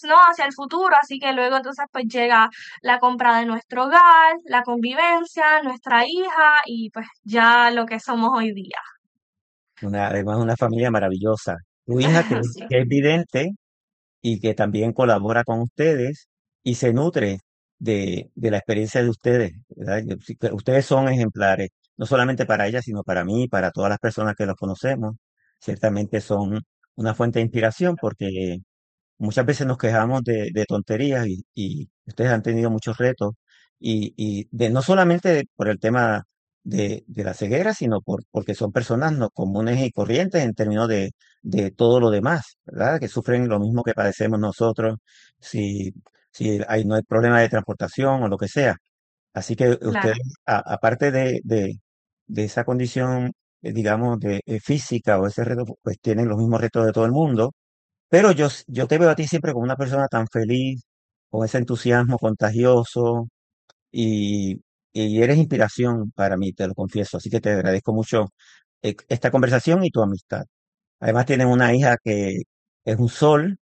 ¿no? Hacia el futuro, así que luego entonces pues llega la compra de nuestro hogar, la convivencia, nuestra hija y pues ya lo que somos hoy día. Además, una familia maravillosa. Tu hija que es vidente y que también colabora con ustedes y se nutre de la experiencia de ustedes, ¿verdad? Sí que ustedes son ejemplares, no solamente para ella, sino para mí, para todas las personas que los conocemos. Ciertamente son una fuente de inspiración porque muchas veces nos quejamos de tonterías y ustedes han tenido muchos retos y no solamente por el tema de la ceguera, sino porque son personas no comunes y corrientes en términos de todo lo demás, ¿verdad? Que sufren lo mismo que padecemos nosotros si, no hay problema de transportación o lo que sea. Así que ustedes, Claro. aparte de esa condición, digamos, física o ese reto, pues tienen los mismos retos de todo el mundo, pero yo te veo a ti siempre como una persona tan feliz, con ese entusiasmo contagioso y, y eres inspiración para mí, te lo confieso. Así que te agradezco mucho esta conversación y tu amistad. Además tienes una hija que es un sol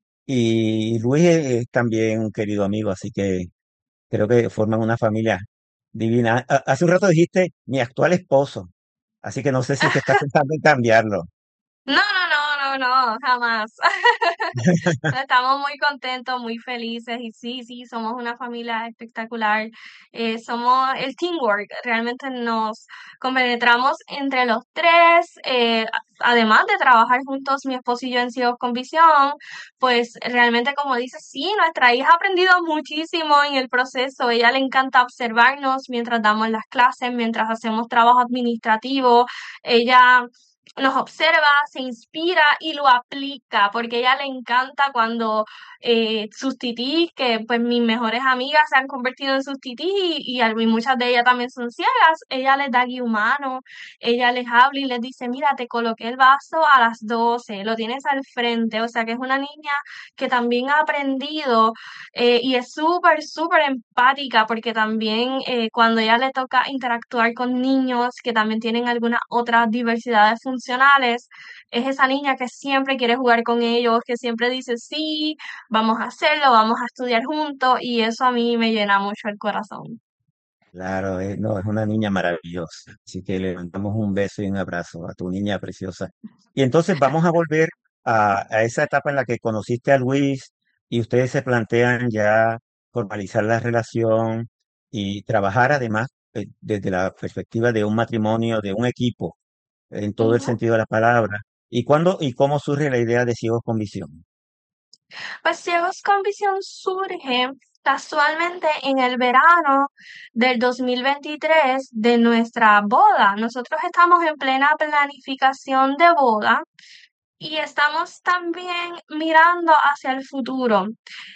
y Luis es también un querido amigo, así que creo que forman una familia divina. Hace un rato dijiste mi actual esposo, así que no sé si es que estás pensando en cambiarlo. No, no, no, no, no, jamás. Estamos muy contentos, muy felices y sí, sí, somos una familia espectacular. Somos el teamwork, realmente nos compenetramos entre los tres. Además de trabajar juntos, mi esposo y yo en Ciegos con Visión, pues realmente como dices, sí, nuestra hija ha aprendido muchísimo en el proceso. Ella le encanta observarnos mientras damos las clases, mientras hacemos trabajo administrativo. Ella nos observa, se inspira y lo aplica, porque a ella le encanta cuando sus titís, que pues mis mejores amigas se han convertido en sus titís y muchas de ellas también son ciegas, ella les da guía humano, ella les habla y les dice, mira, te coloqué el vaso a las 12 lo tienes al frente, o sea que es una niña que también ha aprendido y es súper, súper empática porque también cuando ella le toca interactuar con niños que también tienen algunas otras diversidades funcionales, es esa niña que siempre quiere jugar con ellos, que siempre dice, sí, vamos a hacerlo, vamos a estudiar juntos y eso a mí me llena mucho el corazón. Claro, no, es una niña maravillosa. Así que le mandamos un beso y un abrazo a tu niña preciosa. Y entonces vamos a volver a esa etapa en la que conociste a Luis y ustedes se plantean ya formalizar la relación y trabajar además desde la perspectiva de un matrimonio, de un equipo, en todo el Ujú. sentido de la palabra. ¿Y cuándo y cómo surge la idea de Ciegos con Visión? Pues Ciegos con Visión surge casualmente en el verano del 2023 de nuestra boda. Nosotros estamos en plena planificación de boda y estamos también mirando hacia el futuro.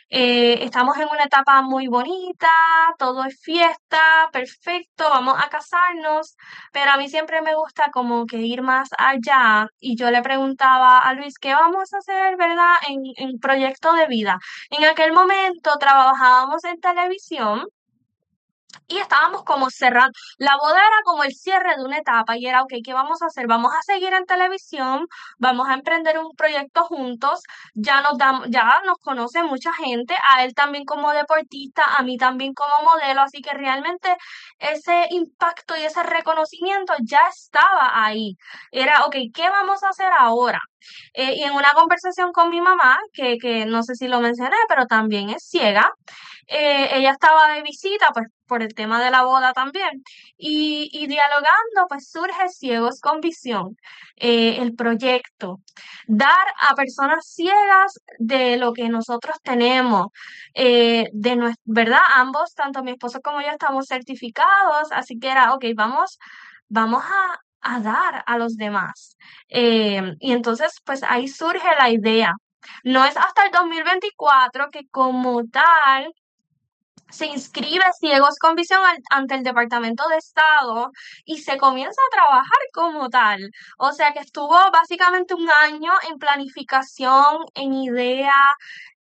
Estamos en una etapa muy bonita, todo es fiesta, perfecto, vamos a casarnos, pero a mí siempre me gusta como que ir más allá y yo le preguntaba a Luis, ¿qué vamos a hacer, verdad, en proyecto de vida? En aquel momento trabajábamos en televisión y estábamos como cerrando, la boda era como el cierre de una etapa y era, ok, ¿qué vamos a hacer? Vamos a seguir en televisión, vamos a emprender un proyecto juntos, ya nos damos, ya nos conoce mucha gente, a él también como deportista, a mí también como modelo, así que realmente ese impacto y ese reconocimiento ya estaba ahí. Era, ok, ¿qué vamos a hacer ahora? Y en una conversación con mi mamá, que no sé si lo mencioné, pero también es ciega, ella estaba de visita, pues por el tema de la boda también, y dialogando, pues surge Ciegos con Visión, el proyecto, dar a personas ciegas de lo que nosotros tenemos, ¿verdad? Ambos, tanto mi esposo como yo, estamos certificados, así que era, ok, vamos a dar a los demás. Y entonces, pues ahí surge la idea. No es hasta el 2024 que como tal se inscribe Ciegos con Visión ante el Departamento de Estado y se comienza a trabajar como tal. O sea que estuvo básicamente un año en planificación, en idea,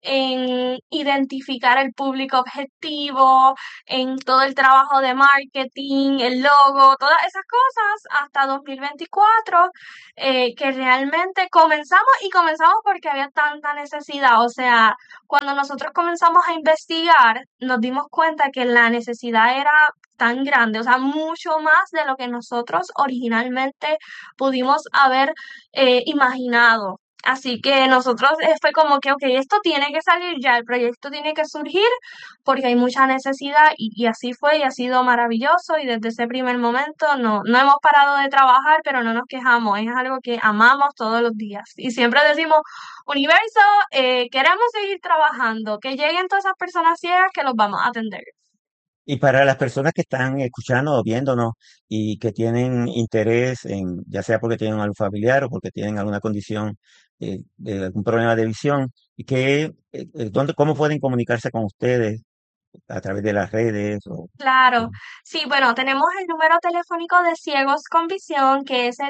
en identificar el público objetivo, en todo el trabajo de marketing, el logo, todas esas cosas hasta 2024, que realmente comenzamos porque había tanta necesidad. O sea, cuando nosotros comenzamos a investigar, nos dimos cuenta que la necesidad era tan grande, o sea, mucho más de lo que nosotros originalmente pudimos haber imaginado. Así que nosotros fue como que, ok, esto tiene que salir ya, el proyecto tiene que surgir porque hay mucha necesidad y así fue y ha sido maravilloso y desde ese primer momento no hemos parado de trabajar, pero no nos quejamos, es algo que amamos todos los días y siempre decimos, universo, queremos seguir trabajando, que lleguen todas esas personas ciegas que los vamos a atender. Y para las personas que están escuchando o viéndonos y que tienen interés en, ya sea porque tienen algún familiar o porque tienen alguna condición de algún problema de visión, y ¿cómo pueden comunicarse con ustedes a través de las redes? Claro, sí, bueno, tenemos el número telefónico de Ciegos con Visión, que es el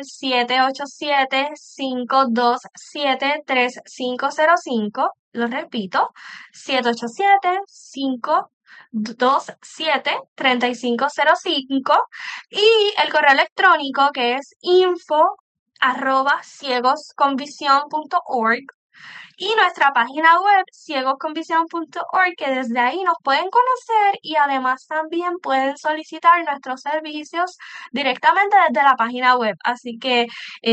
787-527-3505. Lo repito, 787-527-3505. Y el correo electrónico que es info@ciegosconvision.org y nuestra página web ciegosconvisión.org, que desde ahí nos pueden conocer y además también pueden solicitar nuestros servicios directamente desde la página web. Así que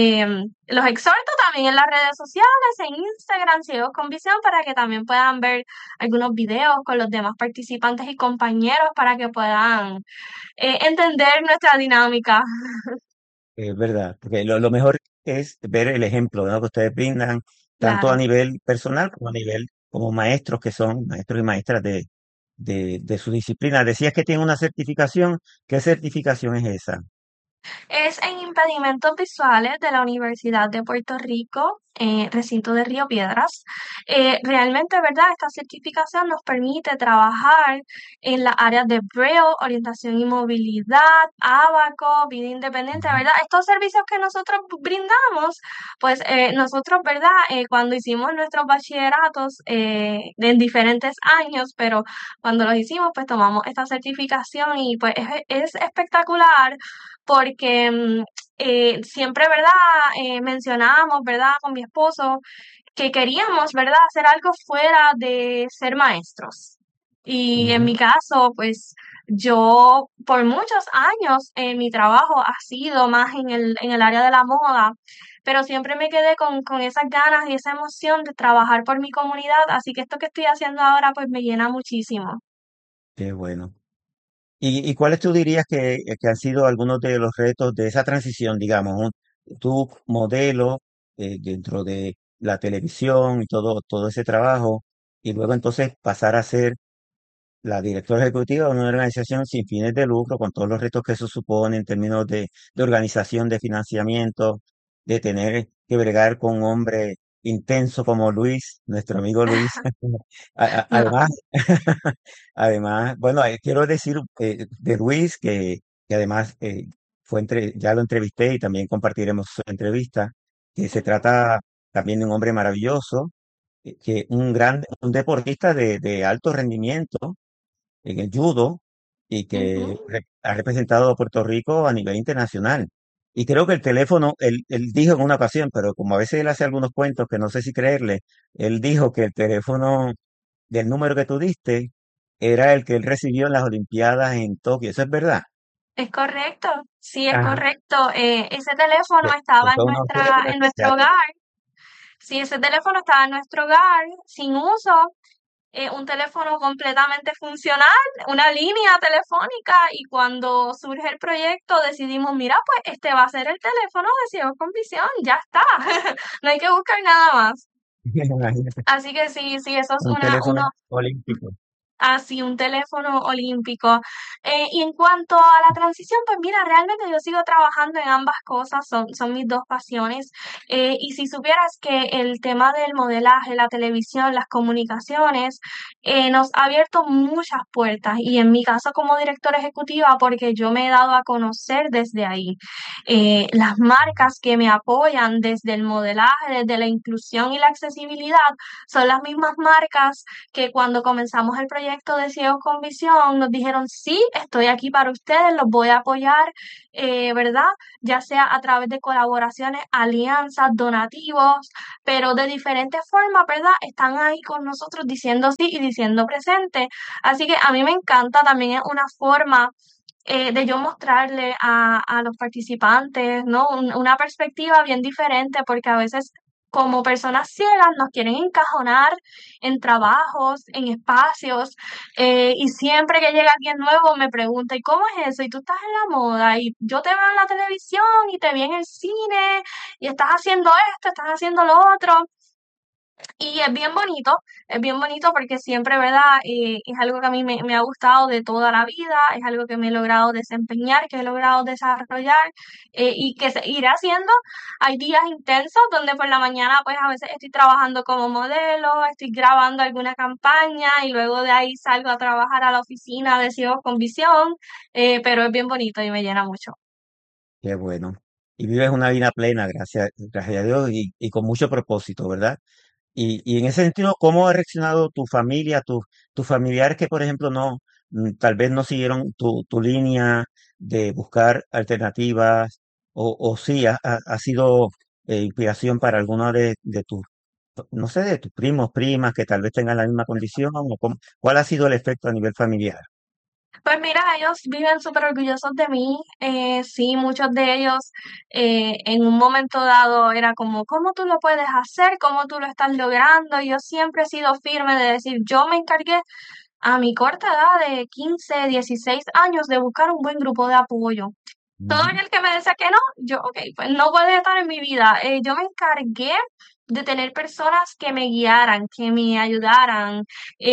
los exhorto también en las redes sociales, en Instagram, Ciegos con Visión, para que también puedan ver algunos videos con los demás participantes y compañeros para que puedan entender nuestra dinámica. Es verdad, porque lo mejor es ver el ejemplo, ¿no? Que ustedes brindan, tanto a Claro. nivel personal como a nivel como maestros que son, maestros y maestras de su disciplina. Decías que tienen una certificación. ¿Qué certificación es esa? Es en impedimentos visuales de la Universidad de Puerto Rico, recinto de Río Piedras. Realmente, ¿verdad? Esta certificación nos permite trabajar en las áreas de Braille, orientación y movilidad, Abaco, vida independiente, Ujú. ¿verdad? Estos servicios que nosotros brindamos, pues nosotros, ¿verdad? Cuando hicimos nuestros bachilleratos en diferentes años, pero cuando los hicimos, pues tomamos esta certificación y pues es espectacular porque siempre, ¿verdad? Mencionábamos, ¿verdad? Con mi esposo que queríamos, ¿verdad? Hacer algo fuera de ser maestros. Y en Ujú. mi caso, pues yo por muchos años mi trabajo ha sido más en el área de la moda, pero siempre me quedé con esas ganas y esa emoción de trabajar por mi comunidad, así que esto que estoy haciendo ahora pues me llena muchísimo. Qué bueno. ¿Y cuáles tú dirías que han sido algunos de los retos de esa transición, digamos, tu modelo dentro de la televisión y todo ese trabajo, y luego entonces pasar a ser la directora ejecutiva de una organización sin fines de lucro, con todos los retos que eso supone en términos de organización, de financiamiento, de tener que bregar con un hombre intenso como Luis, nuestro amigo Luis? No, Además, además, bueno, quiero decir de Luis que además ya lo entrevisté y también compartiremos su entrevista, que se trata también de un hombre maravilloso, un deportista de alto rendimiento en el judo y que ujú. ha representado a Puerto Rico a nivel internacional. Y creo que el teléfono, él dijo en una ocasión, pero como a veces él hace algunos cuentos que no sé si creerle, él dijo que el teléfono del número que tú diste era el que él recibió en las Olimpiadas en Tokio. ¿Eso es verdad? Es correcto, sí es Ajá. correcto. Ese teléfono Que estaba fue uno de los teléfonos en nuestro especiales. hogar. Sí, ese teléfono estaba en nuestro hogar, sin uso, un teléfono completamente funcional, una línea telefónica, y cuando surge el proyecto decidimos, mira, pues este va a ser el teléfono de Ciegos con Visión, ya está, no hay que buscar nada más. Imagínate, Así que sí, sí, eso es un uno teléfono olímpico. así un teléfono olímpico. Y en cuanto a la transición, pues mira, realmente yo sigo trabajando en ambas cosas, son mis dos pasiones. Y si supieras que el tema del modelaje, la televisión, las comunicaciones, nos ha abierto muchas puertas. Y en mi caso como directora ejecutiva, porque yo me he dado a conocer desde ahí. Las marcas que me apoyan desde el modelaje, desde la inclusión y la accesibilidad, son las mismas marcas que cuando comenzamos el proyecto de Ciegos con Visión nos dijeron, sí, estoy aquí para ustedes, los voy a apoyar, ¿verdad? Ya sea a través de colaboraciones, alianzas, donativos, pero de diferentes formas, ¿verdad? Están ahí con nosotros diciendo sí y diciendo presente. Así que a mí me encanta, también es una forma de yo mostrarle a los participantes, ¿no? Una perspectiva bien diferente, porque a veces como personas ciegas nos quieren encajonar en trabajos, en espacios, y siempre que llega alguien nuevo me pregunta, ¿y cómo es eso? ¿Y tú estás en la moda? Y yo te veo en la televisión y te vi en el cine y estás haciendo esto, estás haciendo lo otro. Y es bien bonito porque siempre, ¿verdad? Es algo que a mí me ha gustado de toda la vida, es algo que me he logrado desempeñar, que he logrado desarrollar y que seguiré haciendo. Hay días intensos donde por la mañana pues a veces estoy trabajando como modelo, estoy grabando alguna campaña y luego de ahí salgo a trabajar a la oficina de Ciegos con Visión, pero es bien bonito y me llena mucho. Qué bueno. Y vives una vida plena, gracias a Dios, y con mucho propósito, ¿verdad? Y en ese sentido, ¿cómo ha reaccionado tu familia, tus familiares que, por ejemplo, tal vez no siguieron tu línea de buscar alternativas, o sí, ha sido inspiración para alguno de tus, no sé, de tus primos, primas, que tal vez tengan la misma condición, ¿cuál ha sido el efecto a nivel familiar? Pues mira, ellos viven súper orgullosos de mí. Sí, muchos de ellos en un momento dado era como, ¿cómo tú lo puedes hacer? ¿Cómo tú lo estás logrando? Y yo siempre he sido firme de decir, yo me encargué a mi corta edad de 15, 16 años de buscar un buen grupo de apoyo. Todo Ujú. aquel que me decía que no, yo, ok, pues no puede estar en mi vida. Yo me encargué de tener personas que me guiaran, que me ayudaran.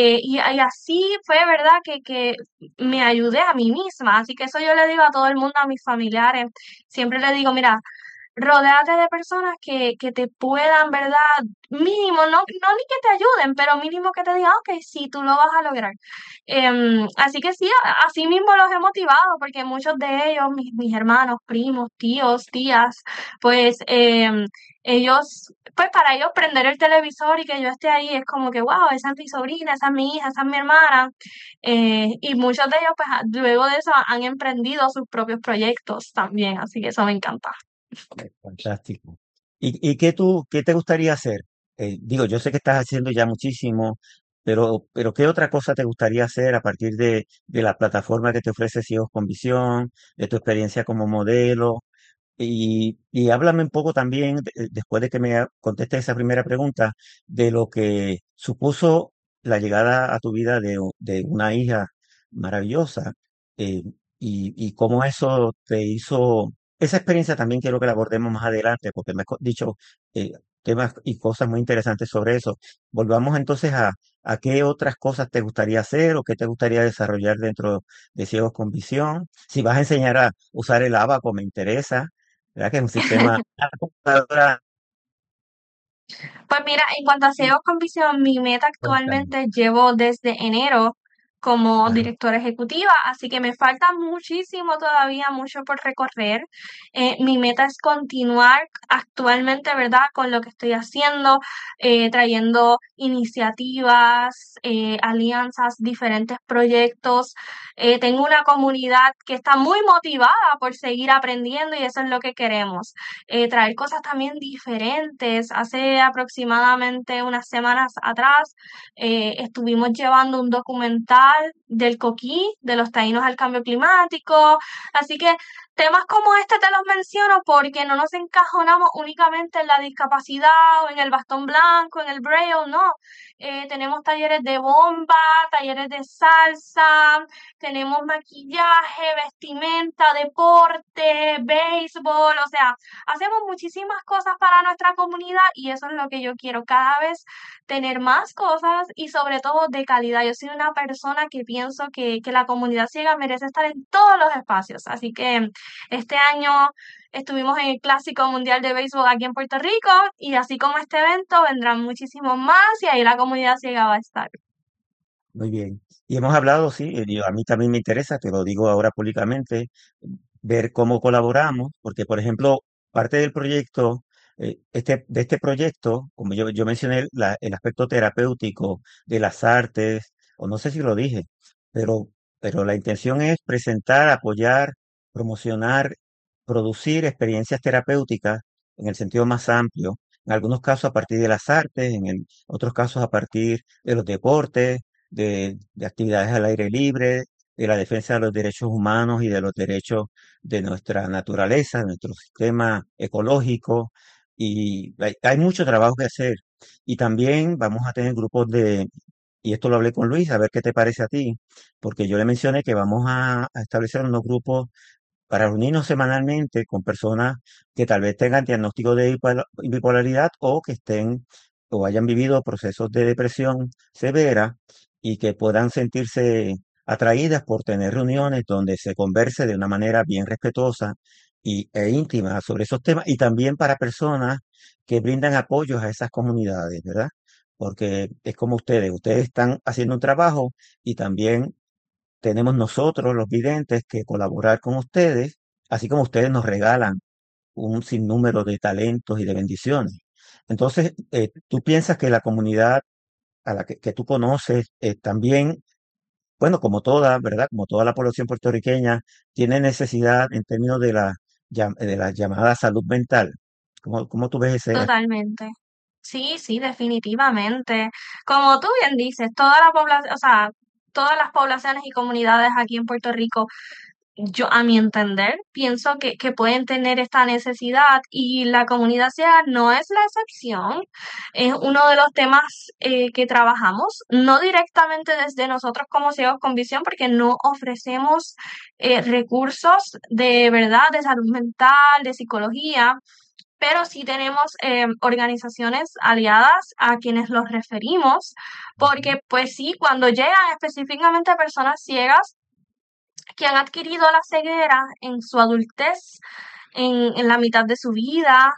Y así fue, ¿verdad? Que me ayudé a mí misma. Así que eso yo le digo a todo el mundo, a mis familiares. Siempre le digo, mira, rodéate de personas que te puedan, ¿verdad? Mínimo, no ni que te ayuden, pero mínimo que te digan, ok, sí, tú lo vas a lograr. Así que sí, así mismo los he motivado, porque muchos de ellos, mis hermanos, primos, tíos, tías, pues ellos, pues para ellos prender el televisor y que yo esté ahí es como que, wow, esa es mi sobrina, esa es mi hija, esa es mi hermana. Y muchos de ellos, pues luego de eso han emprendido sus propios proyectos también, así que eso me encanta. Fantástico. ¿Y qué te gustaría hacer? Digo, yo sé que estás haciendo ya muchísimo, pero ¿qué otra cosa te gustaría hacer a partir de la plataforma que te ofrece Ciegos con Visión, de tu experiencia como modelo? Y háblame un poco también, después de que contestes esa primera pregunta, de lo que supuso la llegada a tu vida de una hija maravillosa, eh, y cómo eso te hizo. Esa experiencia también quiero que la abordemos más adelante, porque me has dicho eh, temas y cosas muy interesantes sobre eso. Volvamos entonces a qué otras cosas te gustaría hacer o qué te gustaría desarrollar dentro de Ciegos con Visión. Si vas a enseñar a usar el abaco, me interesa. ¿Verdad? Que es un sistema, una computadora. Pues mira, en cuanto a SEO con visión, mi meta Cuéntame. actualmente llevo desde enero como Ajá. directora ejecutiva, así que me falta muchísimo todavía, mucho por recorrer. Mi meta es continuar actualmente, ¿verdad?, con lo que estoy haciendo, trayendo iniciativas, alianzas, diferentes proyectos. Tengo una comunidad que está muy motivada por seguir aprendiendo y eso es lo que queremos, traer cosas también diferentes. Hace aproximadamente unas semanas atrás estuvimos llevando un documental del coquí, de los taínos al cambio climático. Así que temas como este te los menciono porque no nos encajonamos únicamente en la discapacidad o en el bastón blanco, en el braille, no. tenemos talleres de bomba, talleres de salsa, tenemos maquillaje, vestimenta, deporte, béisbol, o sea, hacemos muchísimas cosas para nuestra comunidad y eso es lo que yo quiero, cada vez tener más cosas y sobre todo de calidad. Yo soy una persona que pienso que la comunidad ciega merece estar en todos los espacios, así que este año estuvimos en el Clásico Mundial de Béisbol aquí en Puerto Rico y así como este evento vendrán muchísimos más y ahí la comunidad ciega va a estar. Muy bien. Y hemos hablado, sí, a mí también me interesa, te lo digo ahora públicamente, ver cómo colaboramos, porque, por ejemplo, parte del proyecto, de este proyecto, como yo mencioné, el aspecto terapéutico de las artes, o no sé si lo dije, pero, pero la intención es presentar, apoyar, promocionar, producir experiencias terapéuticas en el sentido más amplio, en algunos casos a partir de las artes, otros casos a partir de los deportes, de actividades al aire libre, de la defensa de los derechos humanos y de los derechos de nuestra naturaleza, de nuestro sistema ecológico. Y hay mucho trabajo que hacer. Y también vamos a tener grupos y esto lo hablé con Luis, a ver qué te parece a ti, porque yo le mencioné que vamos a establecer unos grupos para reunirnos semanalmente con personas que tal vez tengan diagnóstico de bipolaridad o que estén o hayan vivido procesos de depresión severa y que puedan sentirse atraídas por tener reuniones donde se converse de una manera bien respetuosa e íntima sobre esos temas y también para personas que brindan apoyos a esas comunidades, ¿verdad? Porque es como ustedes están haciendo un trabajo y también tenemos nosotros, los videntes, que colaborar con ustedes, así como ustedes nos regalan un sinnúmero de talentos y de bendiciones. Entonces, tú piensas que la comunidad a la que tú conoces también, bueno, como toda, ¿verdad? Como toda la población puertorriqueña, tiene necesidad en términos de de la llamada salud mental. ¿Cómo tú ves ese aspecto? Totalmente. Sí, sí, definitivamente. Como tú bien dices, toda la población, o sea, todas las poblaciones y comunidades aquí en Puerto Rico, yo a mi entender, pienso que pueden tener esta necesidad y la comunidad ciega no es la excepción. Es uno de los temas que trabajamos, no directamente desde nosotros como ciegos con visión, porque no ofrecemos recursos de verdad, de salud mental, de psicología, pero sí tenemos organizaciones aliadas a quienes los referimos, porque pues sí, cuando llegan específicamente personas ciegas que han adquirido la ceguera en su adultez, en la mitad de su vida,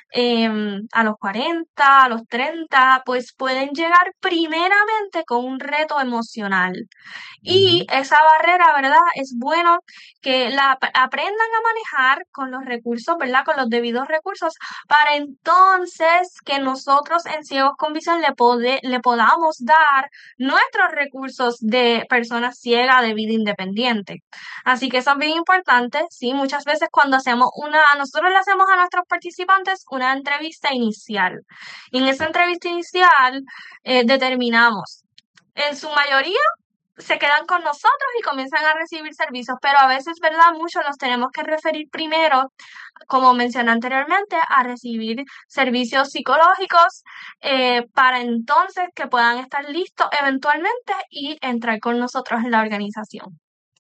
a los 40, a los 30, pues pueden llegar primeramente con un reto emocional. Y Ujú. esa barrera, ¿verdad? Es bueno que aprendan a manejar con los recursos, ¿verdad? Con los debidos recursos, para entonces que nosotros en Ciegos con Visión le podamos dar nuestros recursos de personas ciegas de vida independiente. Así que eso es bien importante, sí, muchas veces cuando nosotros le hacemos a nuestros participantes una entrevista inicial. Y en esa entrevista inicial determinamos, en su mayoría se quedan con nosotros y comienzan a recibir servicios, pero a veces, ¿verdad? Muchos los tenemos que referir primero, como mencioné anteriormente, a recibir servicios psicológicos para entonces que puedan estar listos eventualmente y entrar con nosotros en la organización.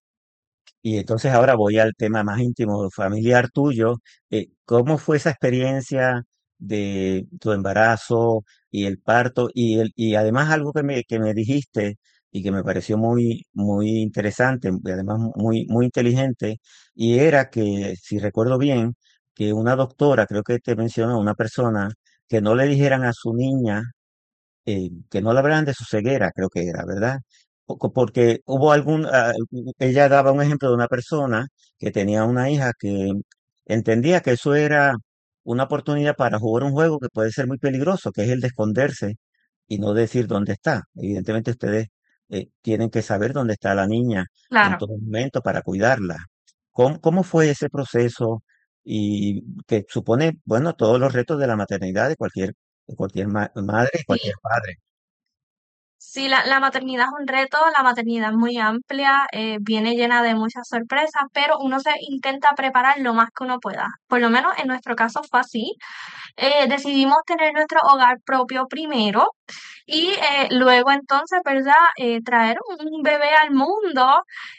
Y entonces ahora voy al tema más íntimo, familiar tuyo. ¿Cómo fue esa experiencia de tu embarazo y el parto? Y además algo que me dijiste y que me pareció muy interesante y además muy inteligente, y era que, si recuerdo bien, que una doctora, creo que te mencionó, una persona, que no le dijeran a su niña que no le hablaran de su ceguera, creo que era, ¿verdad? Porque hubo ella daba un ejemplo de una persona que tenía una hija que entendía que eso era una oportunidad para jugar un juego que puede ser muy peligroso, que es el de esconderse y no decir dónde está. Evidentemente ustedes tienen que saber dónde está la niña en Claro. todo momento para cuidarla. ¿Cómo fue ese proceso? Y que supone, bueno, todos los retos de la maternidad de cualquier madre y Sí, cualquier padre. Sí, la maternidad es un reto, la maternidad es muy amplia, viene llena de muchas sorpresas, pero uno se intenta preparar lo más que uno pueda. Por lo menos en nuestro caso fue así. Decidimos tener nuestro hogar propio primero y luego entonces, ¿verdad? Traer un bebé al mundo.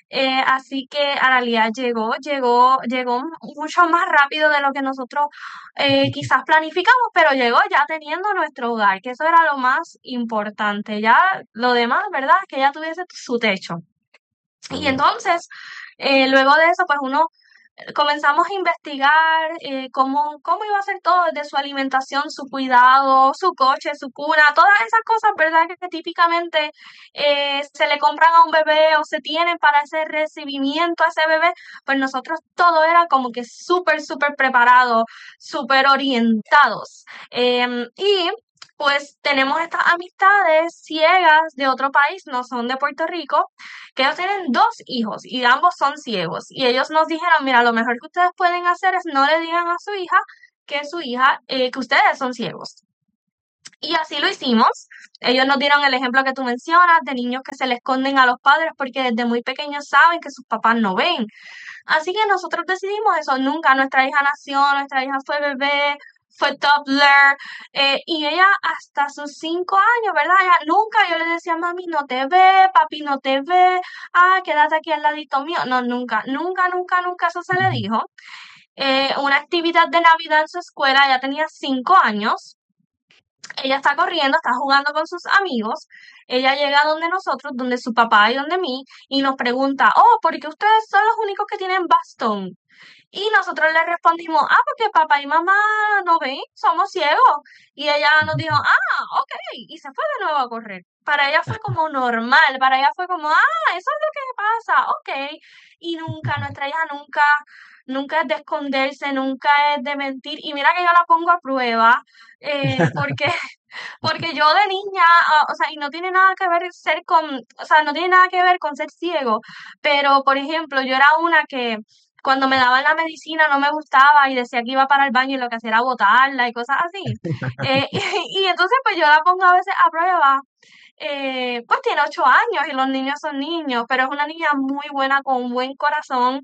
Así que a realidad llegó mucho más rápido de lo que nosotros quizás planificamos, pero llegó ya teniendo nuestro hogar, que eso era lo más importante. Ya lo demás, ¿verdad? Que ya tuviese su techo. Y Oh, entonces, luego de eso, pues uno comenzamos a investigar cómo iba a ser todo, desde su alimentación, su cuidado, su coche, su cuna, todas esas cosas, ¿verdad? Que típicamente se le compran a un bebé o se tienen para ese recibimiento a ese bebé, pues nosotros todo era como que súper, súper preparado, súper orientados. Y pues tenemos estas amistades ciegas de otro país, no son de Puerto Rico, que ellos tienen dos hijos y ambos son ciegos. Y ellos nos dijeron, mira, lo mejor que ustedes pueden hacer es no le digan a su hija, que ustedes son ciegos. Y así lo hicimos. Ellos nos dieron el ejemplo que tú mencionas de niños que se le esconden a los padres porque desde muy pequeños saben que sus papás no ven. Así que nosotros decidimos eso. Nunca nuestra hija nació, nuestra hija fue bebé, fue toddler, y ella hasta sus 5 años, ¿verdad? Ella nunca yo le decía, mami, no te ve, papi, no te ve, quédate aquí al ladito mío. No, nunca, nunca, nunca, nunca eso se le dijo. Una actividad de Navidad en su escuela, ella tenía 5 años. Ella está corriendo, está jugando con sus amigos. Ella llega donde nosotros, donde su papá y donde mí, y nos pregunta, oh, ¿por qué ustedes son los únicos que tienen bastón? Y nosotros le respondimos, porque papá y mamá no ven, somos ciegos. Y ella nos dijo, ok, y se fue de nuevo a correr. Para ella fue como normal, para ella fue como, eso es lo que pasa, ok. Y nunca, nuestra hija nunca, nunca es de esconderse, nunca es de mentir. Y mira que yo la pongo a prueba, porque porque yo de niña, o sea, y no tiene nada que ver o sea, no tiene nada que ver con ser ciego, pero por ejemplo, yo era una que cuando me daban la medicina no me gustaba y decía que iba para el baño y lo que hacía era botarla y cosas así. Y entonces pues yo la pongo a veces a prueba. Pues tiene 8 años y los niños son niños, pero es una niña muy buena con un buen corazón,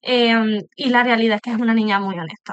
y la realidad es que es una niña muy honesta.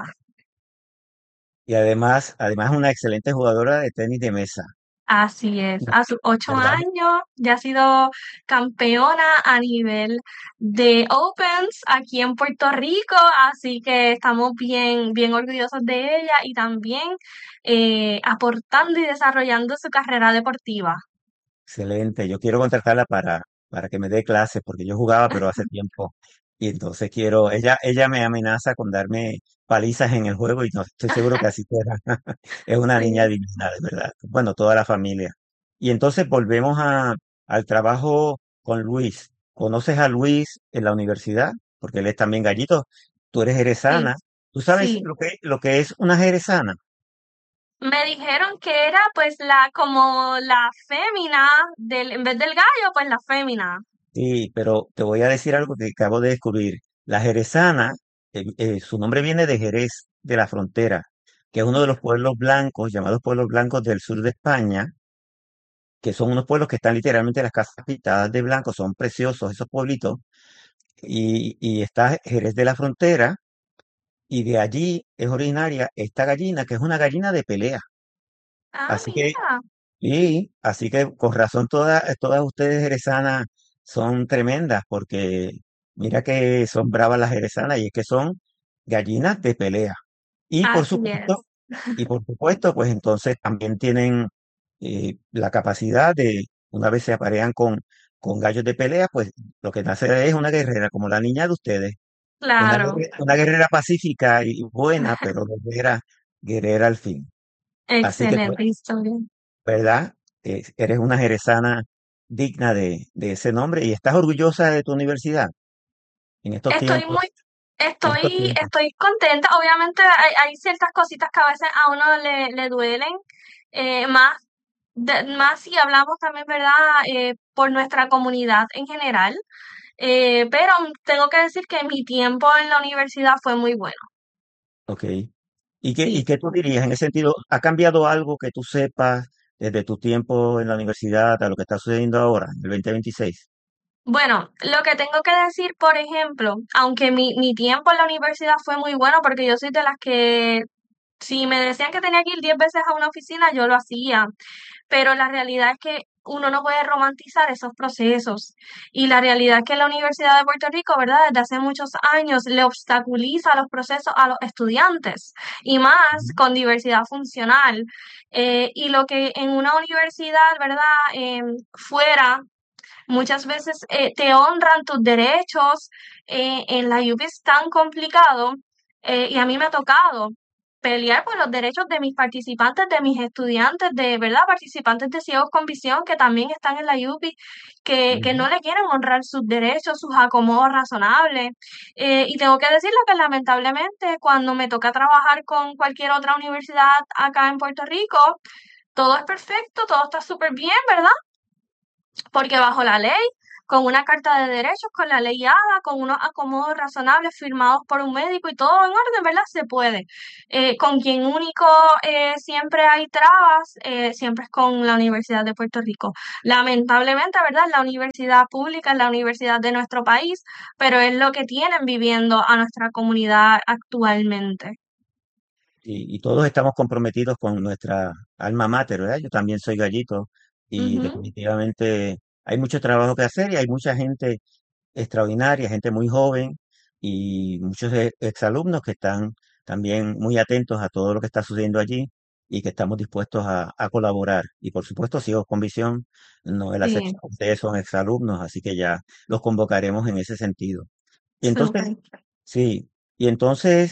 y además una excelente jugadora de tenis de mesa, Así es, a sus ocho ¿verdad? años ya ha sido campeona a nivel de Opens aquí en Puerto Rico, así que estamos bien, bien orgullosos de ella y también aportando y desarrollando su carrera deportiva. Excelente. Yo quiero contratarla para que me dé clases, porque yo jugaba, pero hace tiempo. Y entonces ella me amenaza con darme palizas en el juego y no estoy seguro que así será. Es una niña Sí. divina, de verdad. Bueno, toda la familia. Y entonces volvemos al trabajo con Luis. ¿Conoces a Luis en la universidad? Porque él es también gallito. Tú eres Sí, jerezana. ¿Tú sabes sí. lo que es una jerezana? Me dijeron que era pues como la fémina en vez del gallo, pues la fémina. Sí, pero te voy a decir algo que acabo de descubrir. La jerezana, su nombre viene de Jerez, de la Frontera, que es uno de los pueblos blancos, llamados pueblos blancos del sur de España, que son unos pueblos que están literalmente las casas pintadas de blanco, son preciosos esos pueblitos, y está Jerez de la Frontera, y de allí es originaria esta gallina, que es una gallina de pelea. Así que Mira. y así que con razón todas ustedes jerezanas son tremendas, porque mira que son bravas las jerezanas y es que son gallinas de pelea. Y por Así supuesto, es. pues entonces también tienen la capacidad de, una vez se aparean con gallos de pelea, pues lo que nace es una guerrera, como la niña de ustedes. Claro. Una guerrera pacífica y buena, pero guerrera al fin. Así que pues, Excelente historia. ¿verdad? Eres una jerezana digna de ese nombre y estás orgullosa de tu universidad en estos Estoy tiempos, muy, en estos tiempos. estoy contenta. Obviamente hay ciertas cositas que a veces a uno le duelen, más, más si hablamos también, ¿verdad? Por nuestra comunidad en general. Pero tengo que decir que mi tiempo en la universidad fue muy bueno. Ok. Y Sí. qué tú dirías en ese sentido? ¿Ha cambiado algo que tú sepas? desde tu tiempo en la universidad a lo que está sucediendo ahora, en el 2026? Bueno, lo que tengo que decir, por ejemplo, aunque mi tiempo en la universidad fue muy bueno, porque yo soy de las que si me decían que tenía que ir 10 veces a una oficina, yo lo hacía, pero la realidad es que uno no puede romantizar esos procesos. Y la realidad es que la Universidad de Puerto Rico, ¿verdad? Desde hace muchos años le obstaculiza los procesos a los estudiantes y más con diversidad funcional. Y lo que en una universidad, ¿verdad? Fuera muchas veces te honran tus derechos. En la UPI es tan complicado y a mí me ha tocado pelear por los derechos de mis participantes, de mis estudiantes, de verdad, participantes de ciegos con visión que también están en la UPI, que Ujú. no le quieren honrar sus derechos, sus acomodos razonables. Y tengo que decirlo que lamentablemente cuando me toca trabajar con cualquier otra universidad acá en Puerto Rico, todo es perfecto, todo está súper bien, ¿verdad? Porque bajo la ley, con una carta de derechos, con la ley ADA, con unos acomodos razonables firmados por un médico y todo en orden, ¿verdad? Se puede. Con quien único siempre hay trabas, siempre es con la Universidad de Puerto Rico. Lamentablemente, ¿verdad? La universidad pública es la universidad de nuestro país, pero es lo que tienen viviendo a nuestra comunidad actualmente. Y todos estamos comprometidos con nuestra alma mater, ¿verdad? Yo también soy gallito y Ujú, definitivamente hay mucho trabajo que hacer y hay mucha gente extraordinaria, gente muy joven y muchos exalumnos que están también muy atentos a todo lo que está sucediendo allí y que estamos dispuestos a colaborar. Y por supuesto, Ciegos con Visión, no es la sí, excepción, ustedes son exalumnos, así que ya los convocaremos en ese sentido. Y entonces, súper. sí, y entonces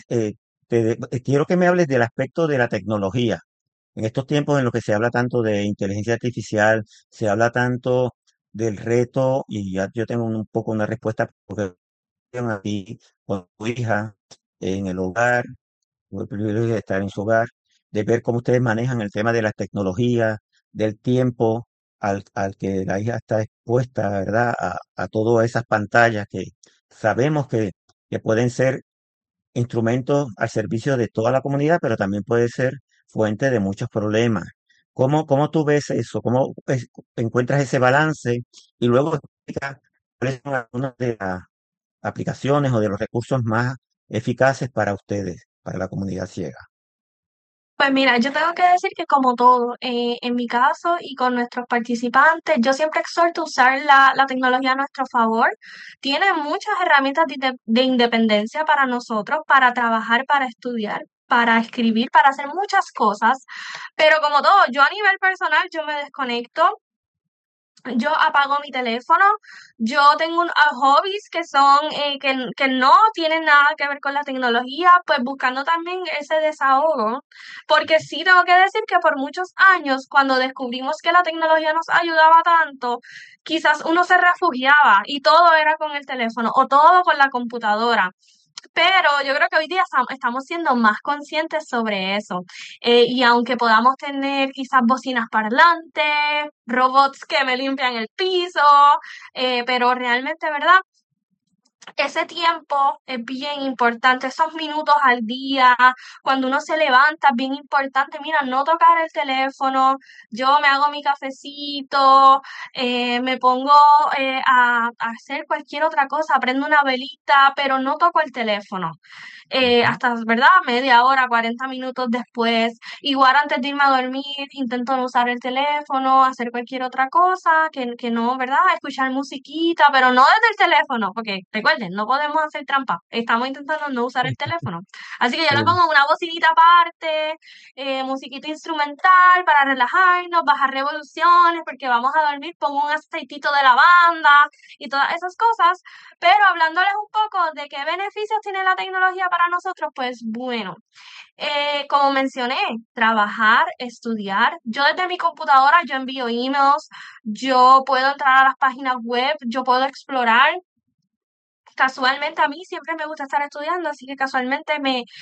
quiero que me hables del aspecto de la tecnología. En estos tiempos en los que se habla tanto de inteligencia artificial, se habla tanto del reto, y ya yo tengo un poco una respuesta porque a ti con tu hija en el hogar, tuve el privilegio de estar en su hogar, de ver cómo ustedes manejan el tema de las tecnologías, del tiempo al que la hija está expuesta, ¿verdad? A todas esas pantallas que sabemos que pueden ser instrumentos al servicio de toda la comunidad, pero también puede ser fuente de muchos problemas. ¿Cómo tú ves eso? ¿Cómo encuentras ese balance? Y luego explica cuáles son algunas de las aplicaciones o de los recursos más eficaces para ustedes, para la comunidad ciega. Pues mira, yo tengo que decir que como todo, en mi caso y con nuestros participantes, yo siempre exhorto a usar la tecnología a nuestro favor. Tiene muchas herramientas de independencia para nosotros, para trabajar, para estudiar, para escribir, para hacer muchas cosas. Pero como todo, yo a nivel personal, yo me desconecto. Yo apago mi teléfono, yo tengo hobbies que son, que no tienen nada que ver con la tecnología, pues buscando también ese desahogo, porque sí tengo que decir que por muchos años, cuando descubrimos que la tecnología nos ayudaba tanto, quizás uno se refugiaba y todo era con el teléfono o todo con la computadora. Pero yo creo que hoy día estamos siendo más conscientes sobre eso. Y aunque podamos tener quizás bocinas parlantes, robots que me limpian el piso, pero realmente, ¿verdad? Ese tiempo es bien importante, esos minutos al día, cuando uno se levanta, es bien importante, mira, no tocar el teléfono, yo me hago mi cafecito, me pongo a hacer cualquier otra cosa, prendo una velita, pero no toco el teléfono hasta, ¿verdad? Media hora, 40 minutos después. Igual antes de irme a dormir, intento no usar el teléfono, hacer cualquier otra cosa, que no, ¿verdad? Escuchar musiquita, pero no desde el teléfono, porque recuerden, no podemos hacer trampa. Estamos intentando no usar el teléfono. Así que yo le Sí. pongo una bocinita aparte, musiquita instrumental para relajarnos, bajar revoluciones, porque vamos a dormir, pongo un aceitito de lavanda y todas esas cosas. Pero hablándoles un poco de qué beneficios tiene la tecnología para nosotros, pues bueno, como mencioné, trabajar, estudiar. Yo desde mi computadora, yo envío emails, yo puedo entrar a las páginas web, yo puedo explorar. casualmente a mí siempre me gusta estar estudiando, así que casualmente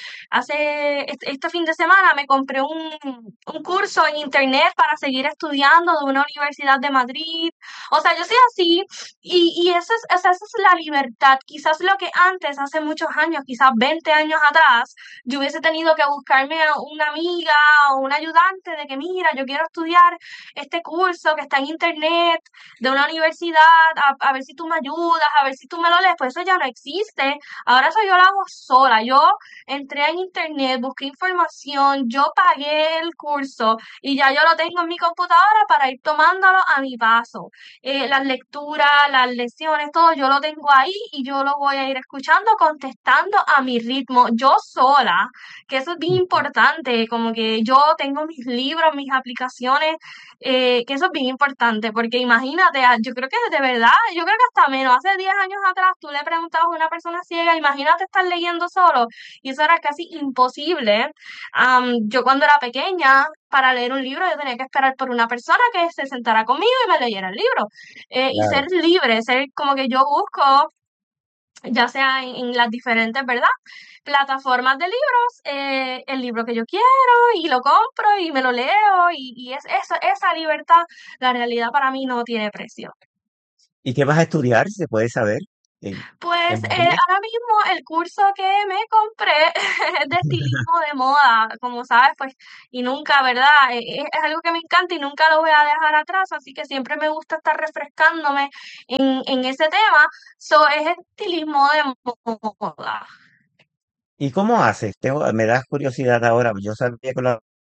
este fin de semana me compré un curso en internet para seguir estudiando de una universidad de Madrid. O sea, yo soy así y eso es, o sea, esa es la libertad. Quizás lo que antes, hace muchos años, quizás 20 años atrás, yo hubiese tenido que buscarme a una amiga o un ayudante de que, mira, yo quiero estudiar este curso que está en internet de una universidad, a ver si tú me ayudas, a ver si tú me lo lees, pues eso ya no existe. Ahora eso yo lo hago sola. Yo entré en internet, busqué información, yo pagué el curso y ya yo lo tengo en mi computadora para ir tomándolo a mi paso. Las lecturas, las lecciones, todo yo lo tengo ahí y yo lo voy a ir escuchando, contestando a mi ritmo, yo sola, que eso es bien importante, como que yo tengo mis libros, mis aplicaciones, que eso es bien importante, porque imagínate, yo creo que de verdad, yo creo que hasta menos, hace 10 años atrás tú le preguntabas a una persona ciega, imagínate estar leyendo solo, y eso era casi imposible. Yo cuando era pequeña, para leer un libro, yo tenía que esperar por una persona que se sentara conmigo y me leyera el libro. Y ser Claro. libre, ser como que yo busco, ya sea en las diferentes, ¿verdad? Plataformas de libros, el libro que yo quiero y lo compro y me lo leo y es eso, esa libertad, la realidad para mí no tiene precio. ¿Y qué vas a estudiar, si se puede saber? En Pues Madrid. ahora mismo el curso que me compré es de estilismo de moda, como sabes, pues, y nunca, ¿verdad? Es algo que me encanta y nunca lo voy a dejar atrás, así que siempre me gusta estar refrescándome en ese tema. Es estilismo de moda. ¿Y cómo haces? Me das curiosidad ahora. Yo sabía que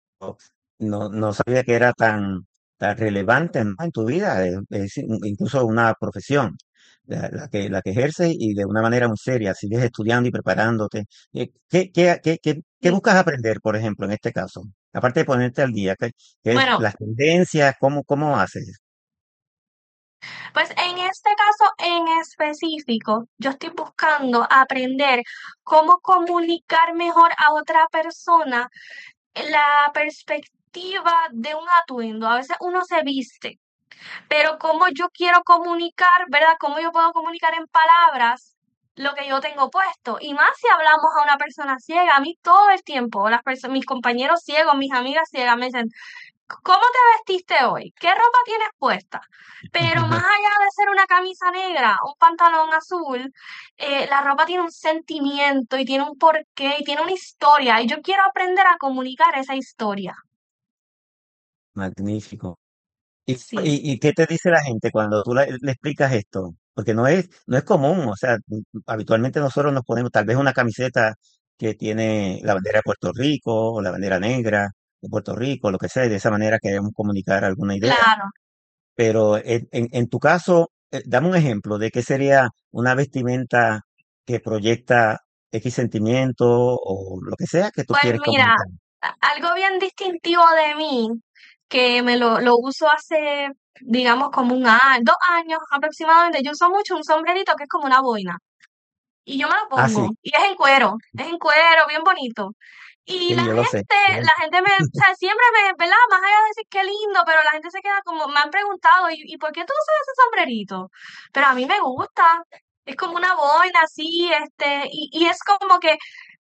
no sabía que era tan relevante, ¿no?, en tu vida. Es incluso una profesión la que ejerces y de una manera muy seria. Sigues estudiando y preparándote. ¿Qué Sí. buscas aprender, por ejemplo, en este caso? Aparte de ponerte al día, ¿qué es Bueno, las tendencias? ¿Cómo haces? pues en este caso en específico, yo estoy buscando aprender cómo comunicar mejor a otra persona la perspectiva de un atuendo. A veces uno se viste, pero cómo yo quiero comunicar, ¿verdad? Cómo yo puedo comunicar en palabras lo que yo tengo puesto. Y más si hablamos a una persona ciega, a mí todo el tiempo, mis compañeros ciegos, mis amigas ciegas me dicen, ¿cómo te vestiste hoy? ¿Qué ropa tienes puesta? Pero más allá de ser una camisa negra, un pantalón azul, la ropa tiene un sentimiento y tiene un porqué y tiene una historia. Y yo quiero aprender a comunicar esa historia. Magnífico. ¿Y, Sí, y qué te dice la gente cuando tú le explicas esto? Porque no es común, o sea, habitualmente nosotros nos ponemos tal vez una camiseta que tiene la bandera de Puerto Rico o la bandera negra de Puerto Rico, lo que sea, y de esa manera queremos comunicar alguna idea. claro. Pero en tu caso, dame un ejemplo de qué sería una vestimenta que proyecta X sentimiento o lo que sea que tú Pues quieres mira, comunicar. algo bien distintivo de mí, que lo uso hace, digamos, como 2 años aproximadamente. Yo uso mucho un sombrerito que es como una boina. Y yo me lo Ah, sí, pongo. Y es en cuero, bien bonito. Y sí, yo lo sé. la gente o sea, siempre ¿verdad? Más allá de decir qué lindo, pero la gente se queda como, me han preguntado, ¿y por qué tú usas ese sombrerito? Pero a mí me gusta. Es como una boina así, y es como que,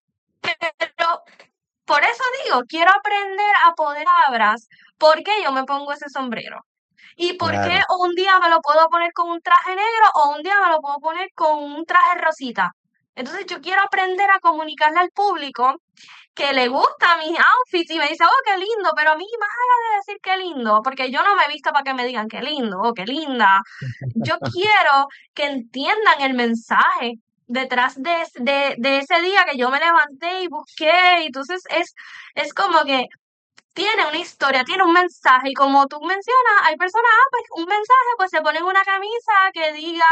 pero por eso digo, quiero aprender a poder palabras, ¿por qué yo me pongo ese sombrero? ¿Y por qué Claro. un día me lo puedo poner con un traje negro o un día me lo puedo poner con un traje rosita? Entonces yo quiero aprender a comunicarle al público que le gustan mis outfits y me dice, oh, qué lindo, pero a mí más allá de decir qué lindo, porque yo no me he visto para que me digan qué lindo o qué linda, yo quiero que entiendan el mensaje detrás de ese día que yo me levanté y busqué, y entonces es como que tiene una historia, tiene un mensaje, y como tú mencionas, hay personas, pues un mensaje, pues se ponen una camisa que diga,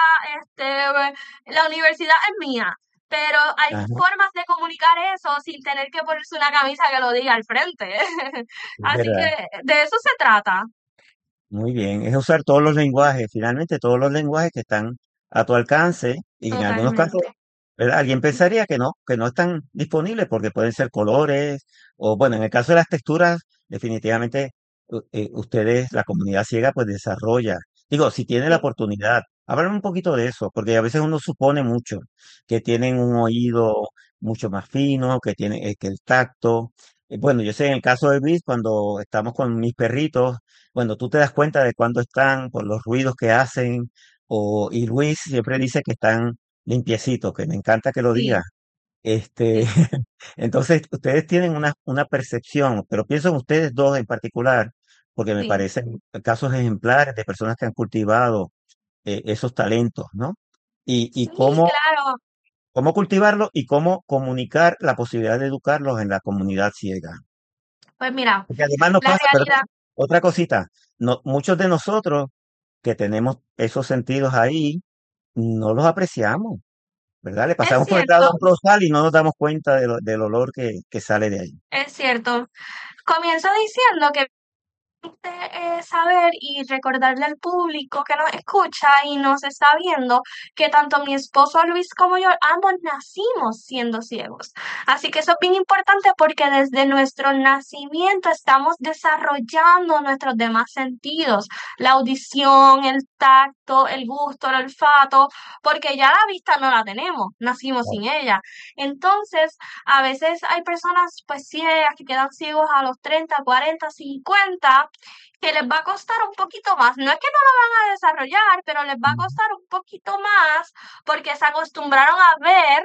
la universidad es mía, pero hay Ajá, formas de comunicar eso sin tener que ponerse una camisa que lo diga al frente. es Así que verdad. de eso se trata. Muy bien, es usar todos los lenguajes, finalmente todos los lenguajes que están a tu alcance y en algunos casos, Totalmente. ¿verdad? Alguien pensaría que no están disponibles porque pueden ser colores o bueno, en el caso de las texturas, definitivamente ustedes, la comunidad ciega, pues desarrolla, digo, si tiene la Sí, oportunidad, Háblame un poquito de eso, porque a veces uno supone mucho, que tienen un oído mucho más fino, que tienen que el tacto. Bueno, yo sé en el caso de Luis, cuando estamos con mis perritos, bueno, tú te das cuenta de cuándo están por los ruidos que hacen, y Luis siempre dice que están limpiecitos, que me encanta que lo diga. Sí, Este, sí, entonces, ustedes tienen una percepción, pero pienso en ustedes dos en particular, porque me sí. parecen casos ejemplares de personas que han cultivado esos talentos, ¿no? Y Sí, claro. cómo cultivarlos y cómo comunicar la posibilidad de educarlos en la comunidad ciega. Pues mira, Porque además nos la pasa, pero realidad otra cosita, no, muchos de nosotros que tenemos esos sentidos ahí, no los apreciamos, ¿verdad? Le es pasamos por el lado cierto, a un rosal y no nos damos cuenta del olor que sale de ahí. es cierto. Comienzo diciendo que saber y recordarle al público que nos escucha y nos está viendo que tanto mi esposo Luis como yo ambos nacimos siendo ciegos. Así que eso es bien importante porque desde nuestro nacimiento estamos desarrollando nuestros demás sentidos, la audición, el tacto, el gusto, el olfato, porque ya la vista no la tenemos, nacimos sin ella. Entonces, a veces hay personas pues ciegas que quedan ciegos a los 30, 40, 50 que les va a costar un poquito más. No es que no lo van a desarrollar, pero les va a costar un poquito más porque se acostumbraron a ver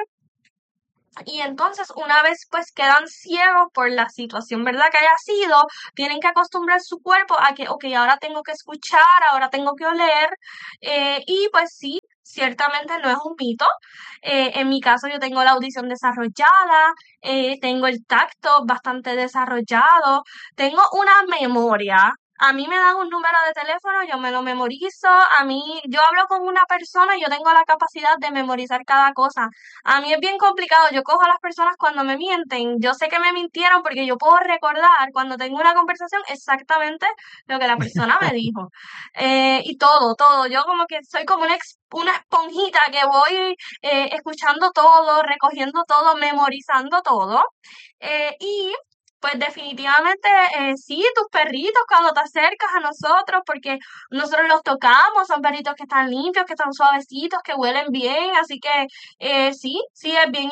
y entonces una vez pues quedan ciegos por la situación, ¿verdad? Que haya sido, tienen que acostumbrar su cuerpo a que, ok, ahora tengo que escuchar, ahora tengo que oler y pues sí. Ciertamente no es un mito. En mi caso yo tengo la audición desarrollada, tengo el tacto bastante desarrollado, tengo una memoria. A mí me dan un número de teléfono, yo me lo memorizo, a mí, yo hablo con una persona y yo tengo la capacidad de memorizar cada cosa. A mí es bien complicado, yo cojo a las personas cuando me mienten, yo sé que me mintieron porque yo puedo recordar cuando tengo una conversación exactamente lo que la persona me dijo. Y todo, yo como que soy como una esponjita que voy escuchando todo, recogiendo todo, memorizando todo. Y pues definitivamente sí, tus perritos cuando te acercas a nosotros, porque nosotros los tocamos, son perritos que están limpios, que están suavecitos, que huelen bien, así que sí, sí,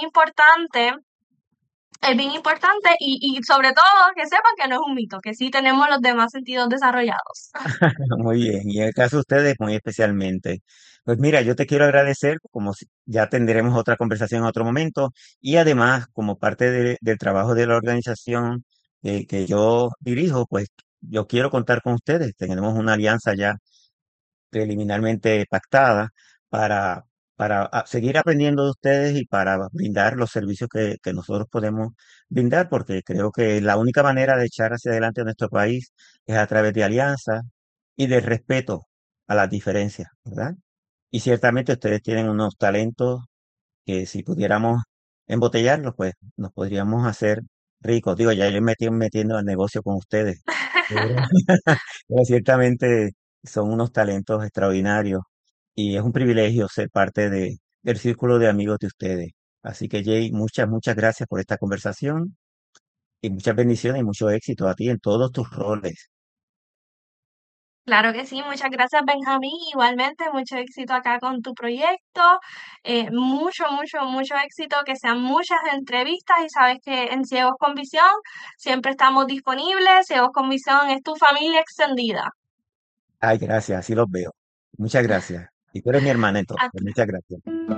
es bien importante y sobre todo que sepan que no es un mito, que sí tenemos los demás sentidos desarrollados. Muy bien, y en el caso de ustedes, muy especialmente. Pues mira, yo te quiero agradecer, ya tendremos otra conversación en otro momento, y además, como parte del trabajo de la organización que yo dirijo, pues yo quiero contar con ustedes. Tenemos una alianza ya preliminarmente pactada para, para seguir aprendiendo de ustedes y para brindar los servicios que nosotros podemos brindar, porque creo que la única manera de echar hacia adelante a nuestro país es a través de alianzas y de respeto a las diferencias, ¿verdad? Y ciertamente ustedes tienen unos talentos que si pudiéramos embotellarlos, pues nos podríamos hacer ricos. Digo, ya yo me estoy metiendo al negocio con ustedes, pero, pero ciertamente son unos talentos extraordinarios y es un privilegio ser parte del círculo de amigos de ustedes. Así que Jay, muchas gracias por esta conversación y muchas bendiciones y mucho éxito a ti en todos tus roles. Claro que sí, muchas gracias Benjamín. Igualmente, mucho éxito acá con tu proyecto. Mucho éxito, que sean muchas entrevistas y sabes que en Ciegos con Visión siempre estamos disponibles. Ciegos con Visión es tu familia extendida. Ay, gracias, así los veo. Muchas gracias. Y tú eres mi hermana entonces. A- Muchas gracias.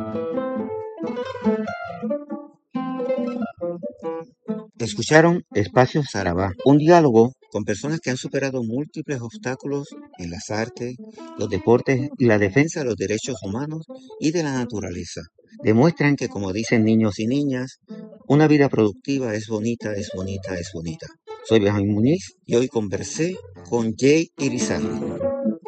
Escucharon Espacio Sarabá, un diálogo con personas que han superado múltiples obstáculos en las artes, los deportes y la defensa de los derechos humanos y de la naturaleza. Demuestran que, como dicen niños y niñas, una vida productiva es bonita, es bonita, es bonita. Soy Benjamín Muñiz y hoy conversé con Jay Irizarry.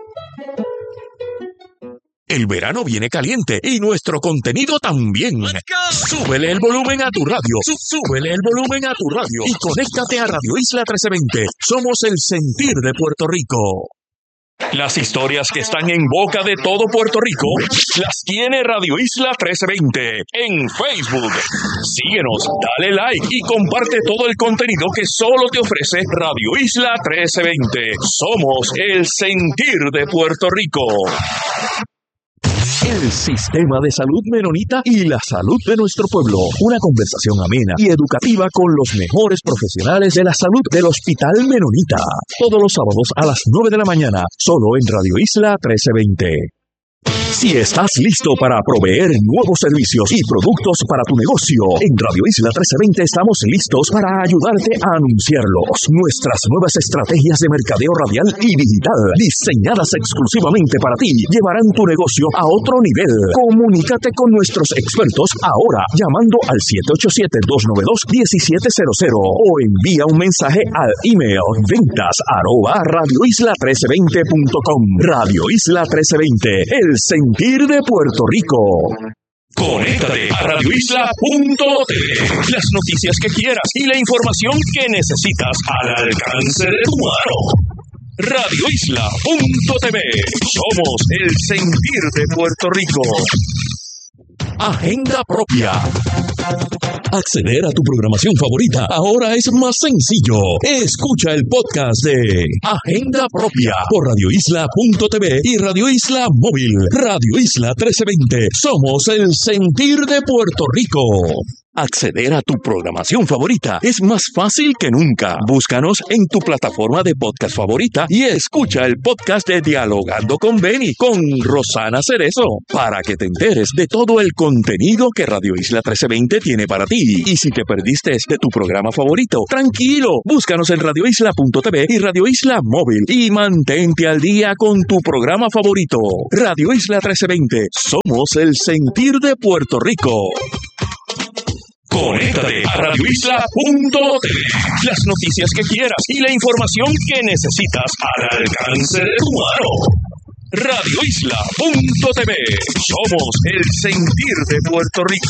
El verano viene caliente y nuestro contenido también. Súbele el volumen a tu radio. Súbele el volumen a tu radio. Y conéctate a Radio Isla 1320. Somos el sentir de Puerto Rico. Las historias que están en boca de todo Puerto Rico las tiene Radio Isla 1320 en Facebook. Síguenos, dale like y comparte todo el contenido que solo te ofrece Radio Isla 1320. Somos el sentir de Puerto Rico. El sistema de salud menonita y la salud de nuestro pueblo. Una conversación amena y educativa con los mejores profesionales de la salud del Hospital Menonita. Todos los sábados a las 9 de la mañana, solo en Radio Isla 1320. Si estás listo para proveer nuevos servicios y productos para tu negocio, en Radio Isla 1320 estamos listos para ayudarte a anunciarlos. Nuestras nuevas estrategias de mercadeo radial y digital, diseñadas exclusivamente para ti, llevarán tu negocio a otro nivel. Comunícate con nuestros expertos ahora llamando al 787-292-1700 o envía un mensaje al email ventas@radioisla1320.com. Radio Isla 1320, el sentir de Puerto Rico. Conéctate a radioisla.tv. Las noticias que quieras y la información que necesitas al alcance de tu mano. Radioisla.tv. Somos el sentir de Puerto Rico. Agenda propia. Acceder a tu programación favorita ahora es más sencillo. Escucha el podcast de Agenda Propia por radioisla.tv y Radio Isla Móvil. Radio Isla 1320. Somos el sentir de Puerto Rico. Acceder a tu programación favorita es más fácil que nunca. Búscanos en tu plataforma de podcast favorita y escucha el podcast de Dialogando con Benny con Rosana Cerezo para que te enteres de todo el contenido que Radio Isla 1320 tiene para ti. Y si te perdiste de tu programa favorito, tranquilo, búscanos en radioisla.tv y Radio Isla Móvil y mantente al día con tu programa favorito. Radio Isla 1320, somos el sentir de Puerto Rico. Conéctate a radioisla.tv. Las noticias que quieras y la información que necesitas al alcance de tu mano. Radioisla.tv. Somos el sentir de Puerto Rico.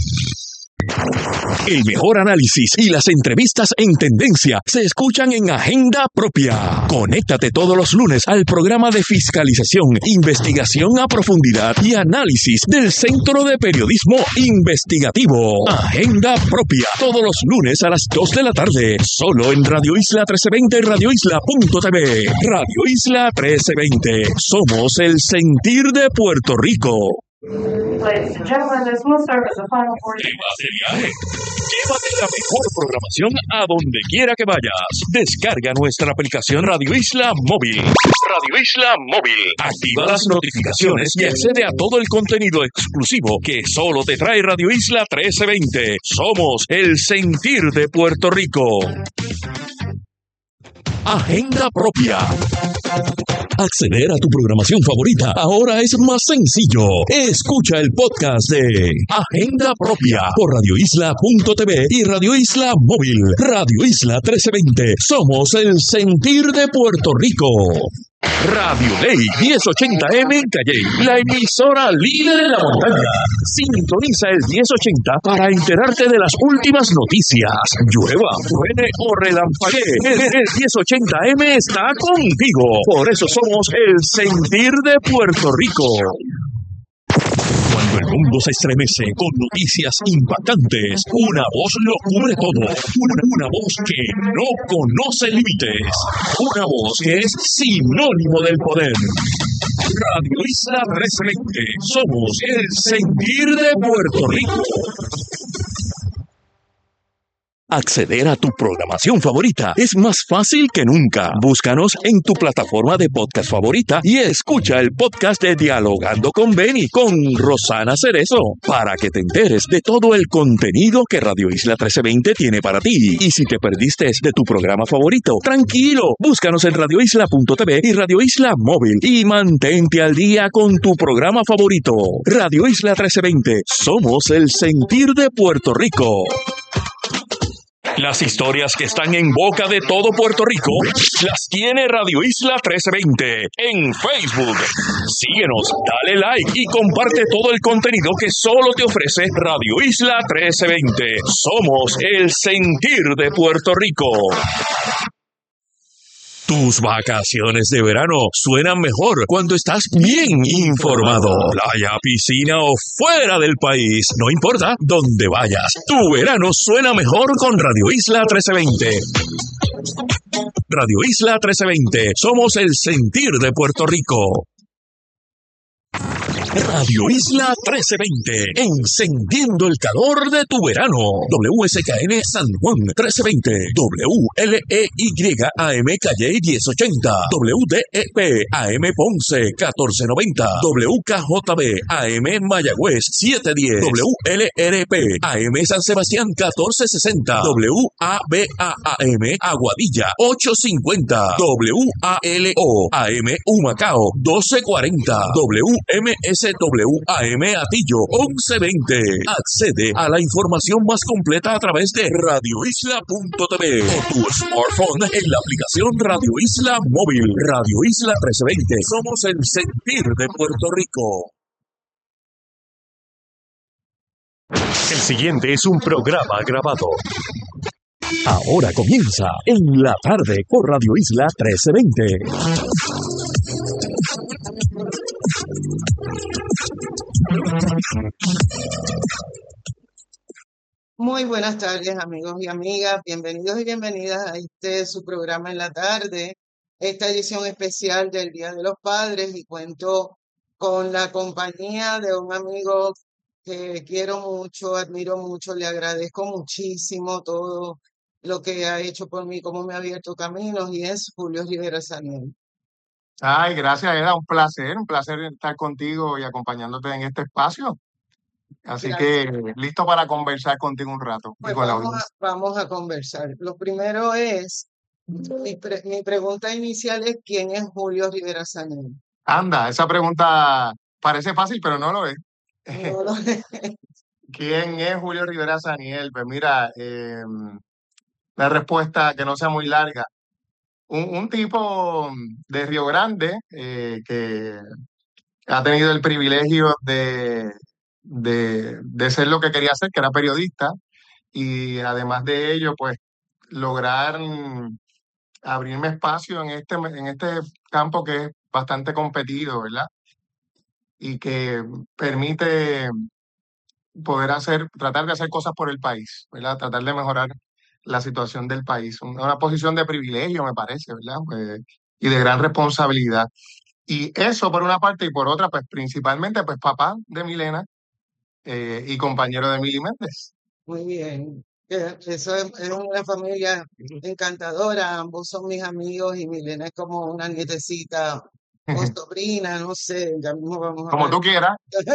El mejor análisis y las entrevistas en tendencia se escuchan en Agenda Propia. Conéctate todos los lunes al programa de fiscalización, investigación a profundidad y análisis del Centro de Periodismo Investigativo. Agenda Propia, todos los lunes a las 2 de la tarde, solo en Radio Isla 1320 y radioisla.tv. Radio Isla 1320, somos el sentir de Puerto Rico. Ladies and gentlemen, this will serve as a final ¿Te vas de viaje? Llévate la mejor programación a donde quiera que vayas. Descarga nuestra aplicación Radio Isla Móvil. Radio Isla Móvil. Activa las notificaciones y accede a todo el contenido exclusivo que solo te trae Radio Isla 1320. Somos el sentir de Puerto Rico. Agenda propia. Acceder a tu programación favorita ahora es más sencillo. Escucha el podcast de Agenda Propia por radioisla.tv y Radio Isla Móvil. Radio Isla 1320. Somos el sentir de Puerto Rico. Radio Ley 1080M en Calley, la emisora líder de la montaña. Sintoniza el 1080 para enterarte de las últimas noticias. Llueva, truene o relampaguee, el 1080M está contigo. Por eso somos el sentir de Puerto Rico. Cuando el mundo se estremece con noticias impactantes, una voz lo cubre todo. Una voz que no conoce límites. Una voz que es sinónimo del poder. Radio Isla 1320. Somos el sentir de Puerto Rico. Acceder a tu programación favorita es más fácil que nunca. Búscanos en tu plataforma de podcast favorita y escucha el podcast de Dialogando con Benny con Rosana Cerezo para que te enteres de todo el contenido que Radio Isla 1320 tiene para ti. Y si te perdiste de tu programa favorito, tranquilo, búscanos en radioisla.tv y Radio Isla Móvil y mantente al día con tu programa favorito. Radio Isla 1320, somos el sentir de Puerto Rico. Las historias que están en boca de todo Puerto Rico las tiene Radio Isla 1320 en Facebook. Síguenos, dale like y comparte todo el contenido que solo te ofrece Radio Isla 1320. Somos el sentir de Puerto Rico. Tus vacaciones de verano suenan mejor cuando estás bien informado. Playa, piscina o fuera del país, no importa dónde vayas. Tu verano suena mejor con Radio Isla 1320. Radio Isla 1320, somos el sentir de Puerto Rico. Radio Isla 1320, encendiendo el calor de tu verano. WSKN San Juan 1320, WLEY AM Calle 1080, WDEP AM Ponce 1490, WKJB AM Mayagüez 710, WLRP AM San Sebastián 1460, WABA AM Aguadilla 850, WALO AM Humacao 1240, WMSWAM Atillo 1120. Accede a la información más completa a través de radioisla.tv o tu smartphone en la aplicación Radio Isla Móvil. Radio Isla 1320. Somos el sentir de Puerto Rico. El siguiente es un programa grabado. Ahora comienza En la Tarde por Radio Isla 1320. Muy buenas tardes, amigos y amigas. Bienvenidos y bienvenidas a su programa En la Tarde, esta edición especial del Día de los Padres, y cuento con la compañía de un amigo que quiero mucho, admiro mucho, le agradezco muchísimo todo lo que ha hecho por mí, cómo me ha abierto caminos, y es Julio Rivera Saniel. Ay, gracias, era un placer estar contigo y acompañándote en este espacio. Así Gracias. que listo para conversar contigo un rato y Pues con la vamos audiencia. vamos a conversar. Lo primero es, mi pregunta inicial es, ¿quién es Julio Rivera Saniel? Anda, esa pregunta parece fácil, pero no lo es. No lo ¿Quién es Julio Rivera Saniel? Pues mira, la respuesta que no sea muy larga. Un tipo de Río Grande que ha tenido el privilegio de ser lo que quería ser, que era periodista, y además de ello, pues lograr abrirme espacio en este campo que es bastante competido, ¿verdad? Y que permite poder tratar de hacer cosas por el país, ¿verdad? Tratar de mejorar la situación del país. Una posición de privilegio, me parece, ¿verdad? Pues, y de gran responsabilidad. Y eso por una parte, y por otra, pues principalmente, pues papá de Milena y compañero de Mili Méndez. Muy bien. Eso es una familia encantadora. Ambos son mis amigos y Milena es como una nietecita o sobrina, no sé, ya mismo vamos a Como ver. tú quieras.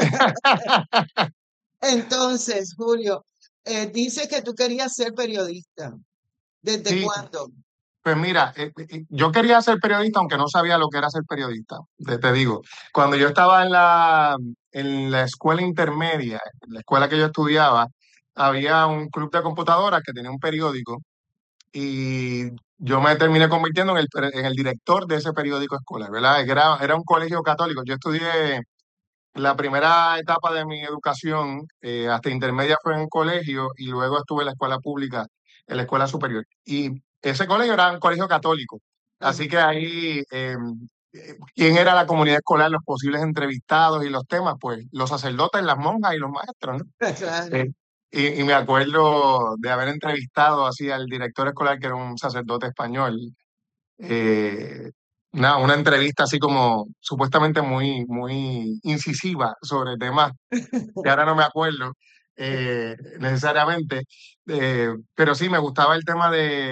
Entonces, Julio, dices que tú querías ser periodista. ¿Desde Sí, cuándo? pues mira, yo quería ser periodista, aunque no sabía lo que era ser periodista. Te digo, cuando yo estaba en la escuela intermedia, en la escuela que yo estudiaba, había un club de computadoras que tenía un periódico y yo me terminé convirtiendo en el director de ese periódico escolar, ¿verdad? Era un colegio católico. Yo estudié la primera etapa de mi educación, hasta intermedia, fue en un colegio y luego estuve en la escuela pública, en la escuela superior. Y ese colegio era un colegio católico. Así que ahí, ¿quién era la comunidad escolar? Los posibles entrevistados y los temas, pues los sacerdotes, las monjas y los maestros, ¿no? Claro. Y me acuerdo de haber entrevistado así al director escolar, que era un sacerdote español. eh, una entrevista así como supuestamente muy incisiva sobre temas que ahora no me acuerdo necesariamente, pero sí me gustaba el tema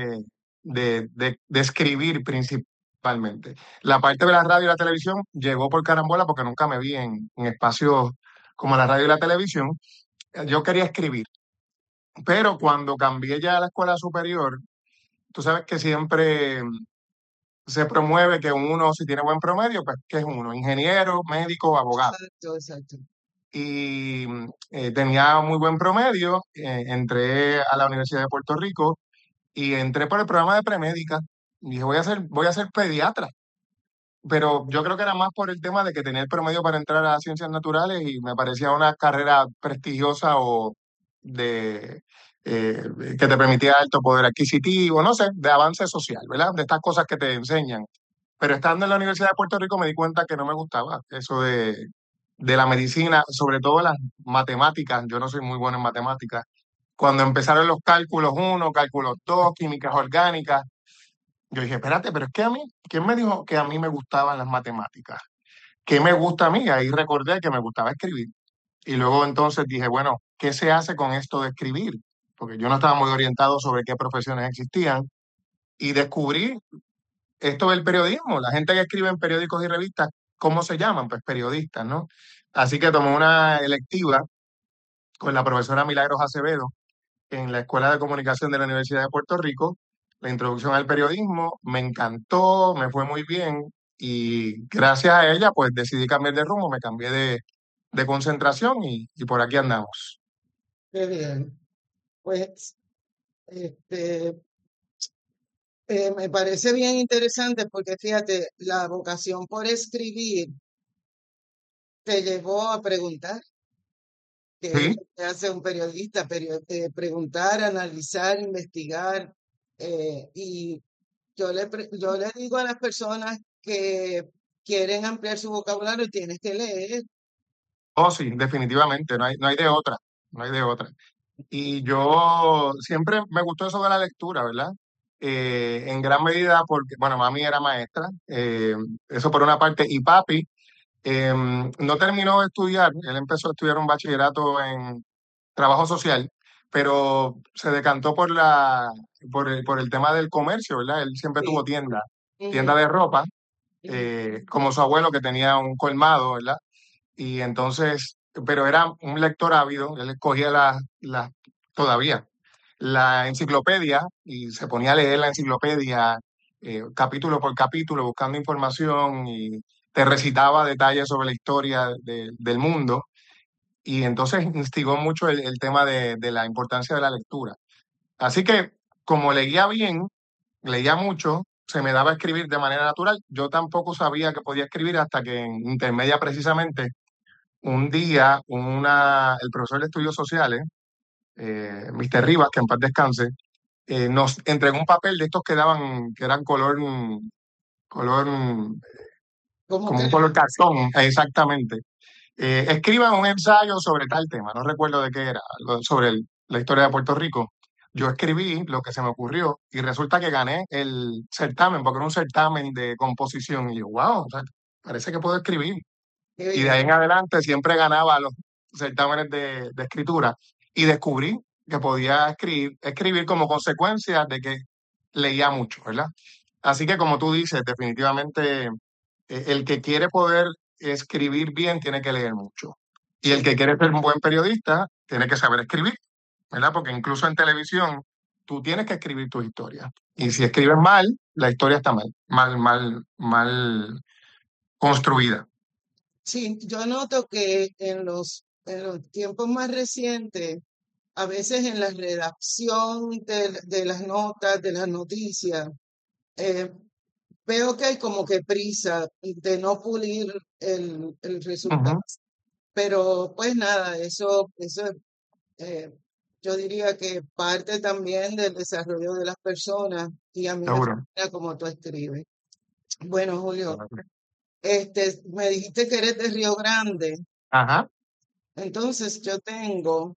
de escribir principalmente. La parte de la radio y la televisión llegó por carambola porque nunca me vi en espacios como la radio y la televisión. Yo quería escribir, pero cuando cambié ya a la escuela superior, tú sabes que siempre se promueve que uno, si tiene buen promedio, pues, ¿qué es uno? Ingeniero, médico, abogado. Exacto, exacto. Y tenía muy buen promedio, entré a la Universidad de Puerto Rico y entré por el programa de premédica. Y dije, voy a ser pediatra. Pero yo creo que era más por el tema de que tenía el promedio para entrar a ciencias naturales y me parecía una carrera prestigiosa o de que te permitía alto poder adquisitivo, no sé, de avance social, ¿verdad? De estas cosas que te enseñan. Pero estando en la Universidad de Puerto Rico me di cuenta que no me gustaba eso de la medicina, sobre todo las matemáticas. Yo no soy muy bueno en matemáticas. Cuando empezaron los cálculos uno, cálculos 2, químicas orgánicas, yo dije, espérate, pero es que a mí, ¿quién me dijo que a mí me gustaban las matemáticas? ¿qué me gusta a mí? Ahí recordé que me gustaba escribir. Y luego entonces dije, bueno, ¿qué se hace con esto de escribir? Porque yo no estaba muy orientado sobre qué profesiones existían y descubrí esto del periodismo. La gente que escribe en periódicos y revistas, ¿cómo se llaman? Pues periodistas, ¿no? Así que tomé una electiva con la profesora Milagros Acevedo en la Escuela de Comunicación de la Universidad de Puerto Rico, la introducción al periodismo, me encantó, me fue muy bien y gracias a ella pues decidí cambiar de rumbo, me cambié de concentración y por aquí andamos. Qué bien. Pues, este, me parece bien interesante porque fíjate, la vocación por escribir te llevó a preguntar, que es Sí, lo que hace un periodista, preguntar, analizar, investigar. Y yo le digo a las personas que quieren ampliar su vocabulario, tienes que leer. oh sí, definitivamente, no hay de otra, no hay de otra. Y yo siempre me gustó eso de la lectura, ¿verdad? En gran medida porque, bueno, mami era maestra, eso por una parte, y papi no terminó de estudiar, él empezó a estudiar un bachillerato en trabajo social, pero se decantó por el tema del comercio, ¿verdad? Él siempre Sí. tuvo tienda Ujú, de ropa, ujú. como su abuelo que tenía un colmado, ¿verdad? Y entonces, pero era un lector ávido, él escogía todavía, la enciclopedia y se ponía a leer la enciclopedia capítulo por capítulo, buscando información y te recitaba detalles sobre la historia del mundo. Y entonces instigó mucho el tema de la importancia de la lectura. Así que como leía bien, leía mucho, se me daba a escribir de manera natural. Yo tampoco sabía que podía escribir hasta que en intermedia precisamente un día el profesor de estudios sociales, Mr. Rivas, que en paz descanse, nos entregó un papel de estos que eran color, ¿Cómo como que? un color cartón, exactamente. Escriban un ensayo sobre tal tema, no recuerdo de qué era, algo sobre la historia de Puerto Rico. Yo escribí lo que se me ocurrió y resulta que gané el certamen, porque era un certamen de composición. Y yo, wow, o sea, parece que puedo escribir. Qué Y de bien. ahí en adelante siempre ganaba los certámenes de escritura y descubrí que podía escribir como consecuencia de que leía mucho, ¿verdad? Así que como tú dices, definitivamente el que quiere poder escribir bien tiene que leer mucho. Y el Sí, que quiere ser un buen periodista tiene que saber escribir, ¿verdad? Porque incluso en televisión tú tienes que escribir tus historias. Y si escribes mal, la historia está mal construida. sí, yo noto que en los tiempos más recientes, a veces en la redacción de las notas, de las noticias, eh, veo que hay como que prisa de no pulir el resultado. Ujú, Pero pues nada, eso eh, yo diría que parte también del desarrollo de las personas y a mí me seguro. fascina como tú escribes. Bueno, Julio, me dijiste que eres de Río Grande, Ajá. entonces yo tengo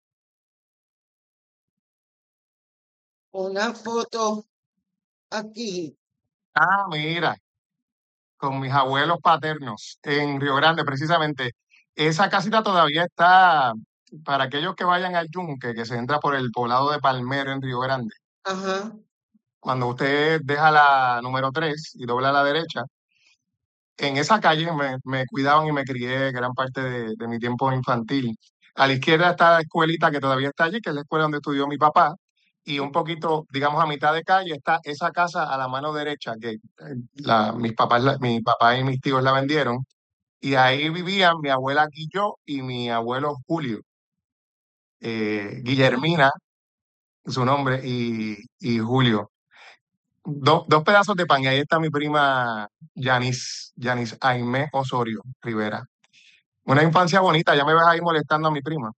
una foto aquí. Ah, mira, con mis abuelos paternos en Río Grande, precisamente. Esa casita todavía está, para aquellos que vayan al Yunque, que se entra por el poblado de Palmero en Río Grande. Ajá, Cuando usted deja la número 3 y dobla a la derecha, en esa calle me cuidaban y me crié gran parte de mi tiempo infantil. A la izquierda está la escuelita que todavía está allí, que es la escuela donde estudió mi papá. Y un poquito, digamos, a mitad de calle está esa casa a la mano derecha, que mi papá y mis tíos la vendieron. Y ahí vivían mi abuela Guilló y mi abuelo Julio. Guillermina, su nombre, y Julio. Dos pedazos de pan. Y ahí está mi prima Yanis Aimé Osorio Rivera. Una infancia bonita, ya me ves ahí molestando a mi prima.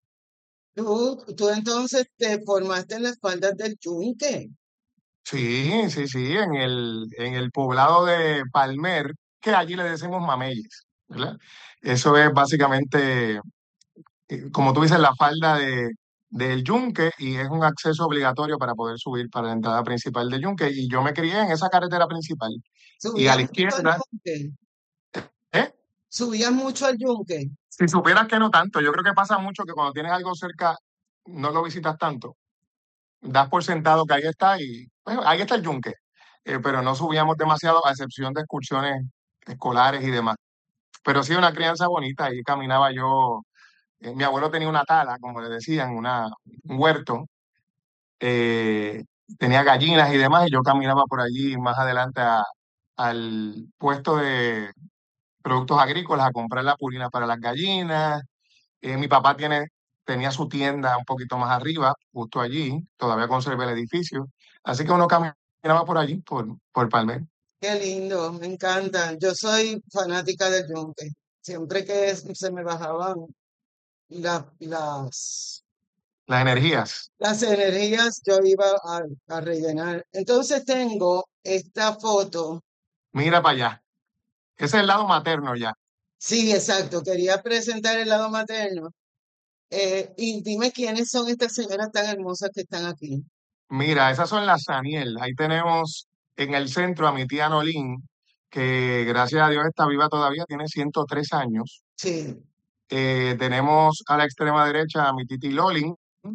tú entonces te formaste en las faldas del Yunque. Sí, sí, sí, en el poblado de Palmer, que allí le decimos Mameyes, ¿verdad? Eso es básicamente, como tú dices, la falda del Yunque y es un acceso obligatorio para poder subir para la entrada principal del Yunque. Y yo me crié en esa carretera principal. Y a Subías la mucho al izquierda, Yunque. ¿eh? ¿Subías mucho al yunque? Si supieras que no tanto, yo creo que pasa mucho que cuando tienes algo cerca, no lo visitas tanto. Das por sentado que ahí está y bueno, ahí está el yunque. Pero no subíamos demasiado a excepción de excursiones escolares y demás. Pero sí una crianza bonita, ahí caminaba yo. Mi abuelo tenía una tala, como le decían, un huerto, eh, tenía gallinas y demás, y yo caminaba por allí más adelante al puesto de productos agrícolas a comprar la purina para las gallinas. Mi papá tenía su tienda un poquito más arriba, justo allí, todavía conserva el edificio, así que uno caminaba por allí, por Palmer. Qué lindo, me encanta. Yo soy fanática del yunque. Siempre que se me bajaban la- las, Las energías, las energías, yo iba a rellenar. Entonces tengo esta foto. mira para allá. Ese es el lado materno ya. Sí, exacto. Quería presentar el lado materno. Y dime quiénes son estas señoras tan hermosas que están aquí. Mira, esas son las Saniel. Ahí tenemos en el centro a mi tía Nolín, que gracias a Dios está viva todavía, tiene 103 años. Sí, Tenemos a la extrema derecha a mi titi Lolin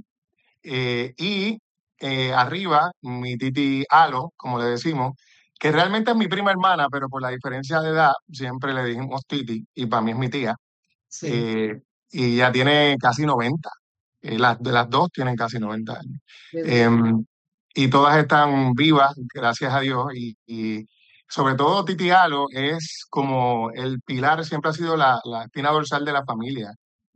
y arriba mi titi Alo, como le decimos, que realmente es mi prima hermana, pero por la diferencia de edad siempre le dijimos titi y para mí es mi tía. sí. eh, y ya tiene casi 90. De las dos tienen casi 90 años. Qué bien. Em, y todas están vivas, gracias a Dios. Y sobre todo Titi Alo es como el pilar, siempre ha sido la espina dorsal de la familia.